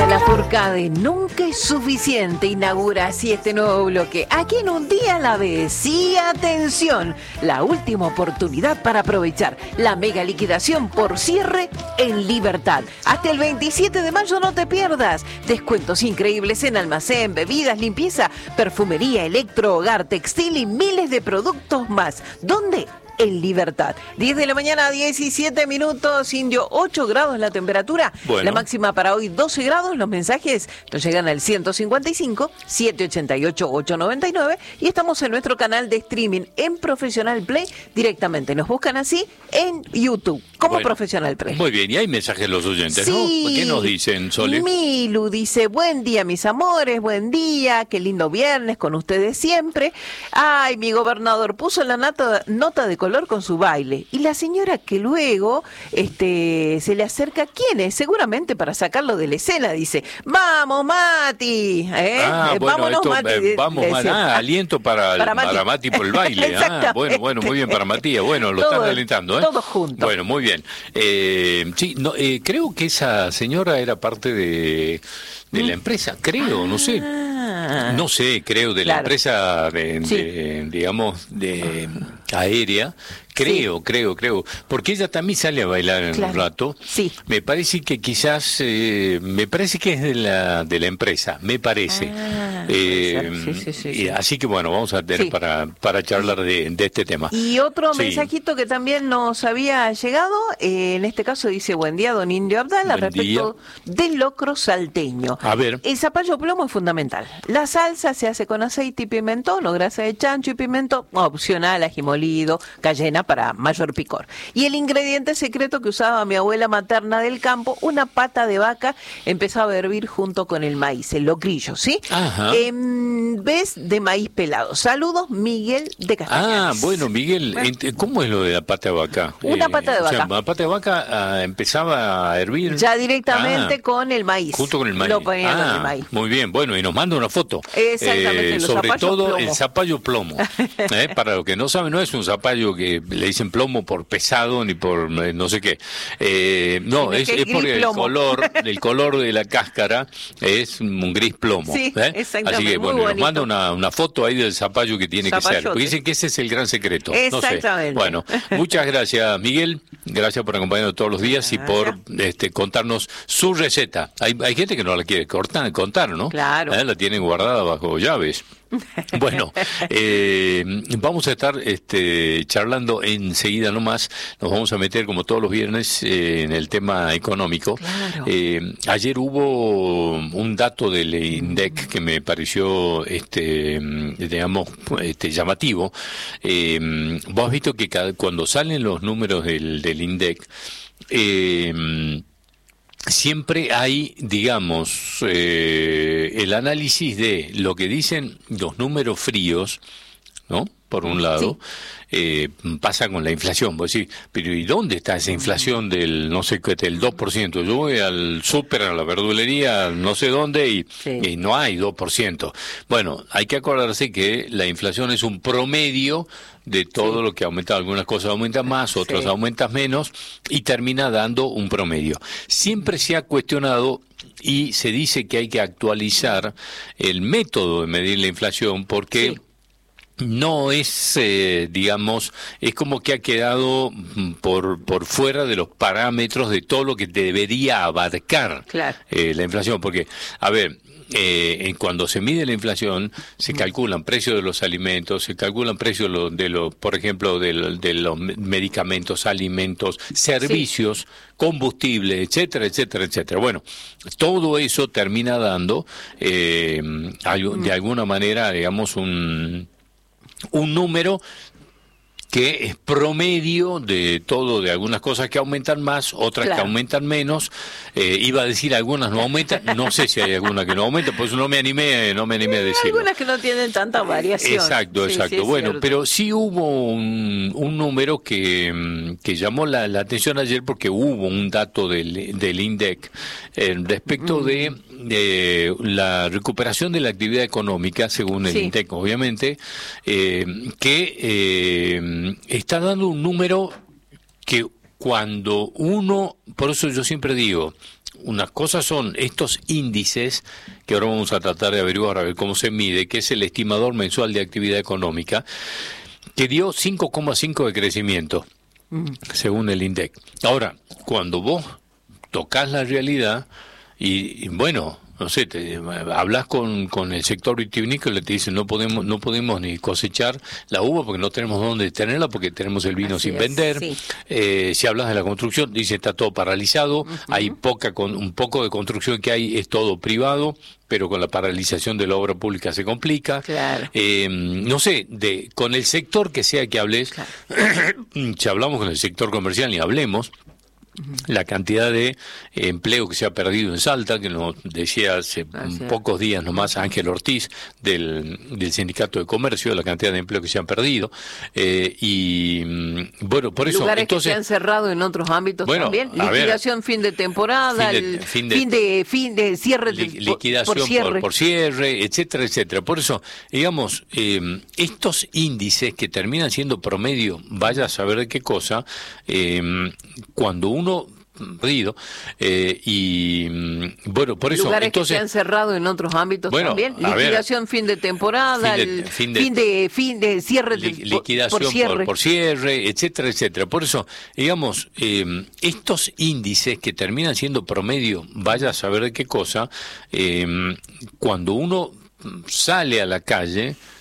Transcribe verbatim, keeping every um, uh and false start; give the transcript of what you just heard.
Avenida La Forcade, nunca es suficiente, inaugura así este nuevo bloque. Aquí en Un Día a la Vez. Sí, atención, la última oportunidad para aprovechar la mega liquidación por cierre en Libertad. Hasta el veintisiete de mayo no te pierdas. Descuentos increíbles en almacén, bebidas, limpieza, perfumería, electro, hogar, textil y miles de productos más. ¿Dónde? En Libertad. diez de la mañana, diecisiete minutos, Indio, ocho grados la temperatura. Bueno. La máxima para hoy, doce grados. Los mensajes nos llegan al ciento cincuenta y cinco, setecientos ochenta y ocho, ochocientos noventa y nueve y estamos en nuestro canal de streaming en Profesional Play directamente. Nos buscan así en YouTube, como bueno, Profesional Play. Muy bien, y hay mensajes de los oyentes, sí. ¿no? ¿Qué nos dicen, Sole? Milu dice, buen día, mis amores, buen día, qué lindo viernes con ustedes siempre. Ay, mi gobernador puso la nota, nota de color con su baile y la señora que luego este se le acerca, ¿quién es? Seguramente para sacarlo de la escena, dice, vamos Mati, ¿eh? Ah, bueno, vámonos esto, Mati, eh, vamos, decía, ah, aliento para, para, Mati. para Mati por el baile. Ah, bueno, bueno, muy bien para Matías, bueno, lo todo, están alentando, ¿eh? Todos juntos. Bueno, muy bien. Eh, sí, no, eh, creo que esa señora era parte de, de la empresa, creo, ah. no sé. No sé, creo, de claro. la empresa, de, sí. de, digamos, de aérea. Creo, sí. creo, creo. Porque ella también sale a bailar en claro. un rato. Sí. Me parece que quizás, eh, me parece que es de la de la empresa, me parece. Ah, eh, sí, sí, sí, y, sí. Así que bueno, vamos a tener sí. para, para charlar de, de este tema. Y otro sí. mensajito que también nos había llegado, eh, en este caso dice, buen día, don Indio Abdala, buen respecto día. Del locro salteño. A ver. El zapallo plomo es fundamental. La salsa se hace con aceite y pimentón o grasa de chancho y pimentón, opcional, ají molido, cayena para mayor picor. Y el ingrediente secreto que usaba mi abuela materna del campo, una pata de vaca, empezaba a hervir junto con el maíz, el locrillo, ¿sí? Ajá. En vez de maíz pelado. Saludos, Miguel de Castañares. Ah, bueno, Miguel, ¿cómo es lo de la pata de vaca? Una eh, pata de vaca. O sea, la pata de vaca ah, empezaba a hervir. Ya directamente ah, con el maíz. Junto con el maíz. Lo ponían ah, con el maíz. Muy bien, bueno, y nos manda una foto. Exactamente, eh, los sobre todo plomo. El zapallo plomo. eh, para los que no saben, no es un zapallo que le dicen plomo por pesado ni por eh, no sé qué. Eh, no, es, es porque el color, el color de la cáscara es un gris plomo. Sí, ¿eh? exactamente. Así que bueno, nos manda una, una foto ahí del zapallo que tiene Zapallote. Que ser. Porque dicen que ese es el gran secreto. Exactamente. No sé. Bueno, muchas gracias, Miguel. Gracias por acompañarnos todos los días y por este, contarnos su receta. Hay, hay gente que no la quiere cortar, contar, ¿no? Claro. ¿Eh? La tienen guardada bajo llaves. Bueno, eh, vamos a estar este, charlando enseguida nomás. Nos vamos a meter, como todos los viernes, eh, en el tema económico. Claro. Eh, ayer hubo un dato del INDEC que me pareció, este, digamos, este, llamativo. Eh, vos has visto que cada, cuando salen los números del, del INDEC, eh, siempre hay, digamos, eh, el análisis de lo que dicen los números fríos, ¿no? Por un lado, sí. eh, pasa con la inflación. Vos decís, pero ¿y dónde está esa inflación del, no sé qué, del dos por ciento? Yo voy al súper, a la verdulería, no sé dónde, y, sí. y no hay dos por ciento. Bueno, hay que acordarse que la inflación es un promedio de todo sí. lo que aumenta. Algunas cosas aumentan más, otras sí. aumentan menos, y termina dando un promedio. Siempre se ha cuestionado y se dice que hay que actualizar el método de medir la inflación porque... Sí. No es, eh, digamos, es como que ha quedado por por fuera de los parámetros de todo lo que debería abarcar claro. eh, la inflación, porque, a ver, eh, cuando se mide la inflación, se calculan precios de los alimentos, se calculan precios de los, de los por ejemplo, de, los, de los medicamentos, alimentos, servicios, sí. combustible, etcétera, etcétera, etcétera. Bueno, todo eso termina dando, eh, de alguna manera, digamos, un... un número que es promedio de todo, de algunas cosas que aumentan más, otras claro. que aumentan menos. Eh, iba a decir algunas no aumentan, no sé si hay alguna que no aumenta, por eso no me animé, no me animé a decirlo. Algunas que no tienen tanta variación. Exacto, sí, exacto. Sí, bueno, cierto. Pero sí hubo un, un número que, que llamó la, la atención ayer porque hubo un dato del, del INDEC eh, respecto mm. de, de la recuperación de la actividad económica, según el sí. INDEC, obviamente, eh, que eh, está dando un número que cuando uno, por eso yo siempre digo, unas cosas son estos índices que ahora vamos a tratar de averiguar a ver cómo se mide, que es el estimador mensual de actividad económica, que dio cinco coma cinco de crecimiento, mm. según el INDEC. Ahora, cuando vos tocas la realidad y, y bueno, no sé, te, hablas con, con el sector vitivinícola y te dicen no podemos no podemos ni cosechar la uva porque no tenemos dónde tenerla porque tenemos el vino Así sin es, vender. Sí. Eh, si hablas de la construcción, dice está todo paralizado, uh-huh. hay poca con un poco de construcción que hay es todo privado, pero con la paralización de la obra pública se complica. Claro. Eh, no sé, de con el sector que sea que hables, claro. si hablamos con el sector comercial ni hablemos. La cantidad de empleo que se ha perdido en Salta, que nos decía hace Gracias. pocos días nomás Ángel Ortiz del, del Sindicato de Comercio, la cantidad de empleo que se han perdido. Eh, y bueno, por eso... Lugares entonces, que se han cerrado en otros ámbitos bueno, también. Liquidación ver, fin de temporada, fin de, el, fin, de, fin, de, fin de cierre. De, liquidación por cierre. Por, por cierre, etcétera, etcétera. Por eso, digamos, eh, estos índices que terminan siendo promedio, vaya a saber de qué cosa, eh, cuando uno uno perdido eh, y bueno, por eso lugares entonces, que se han cerrado en otros ámbitos bueno, también, liquidación ver, fin de temporada, fin de, el fin de, fin de, fin de cierre de, li, liquidación por, por, cierre. Por, por cierre, etcétera, etcétera. Por eso, digamos, eh, estos índices que terminan siendo promedio, vaya a saber de qué cosa, eh, cuando uno sale a la calle